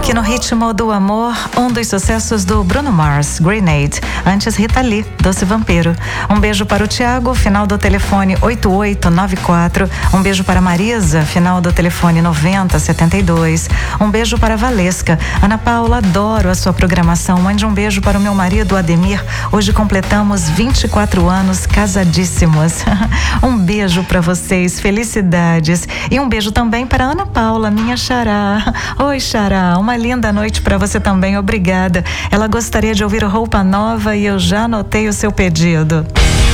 Aqui no Ritmo do Amor, um dos sucessos do Bruno Mars, Grenade. Antes, Rita Lee, Doce Vampiro. Um beijo para o Thiago, final do telefone 8894. Um beijo para a Marisa, final do telefone 9072. Um beijo para a Valesca. Ana Paula, adoro a sua programação. Mande um beijo para o meu marido, Ademir. Hoje completamos 24 anos casadíssimos. Um beijo para vocês, felicidades. E um beijo também para a Ana Paula, minha xará. Oi, xará, uma linda noite para você também, obrigada. Ela gostaria de ouvir Roupa Nova e eu já anotei o seu pedido.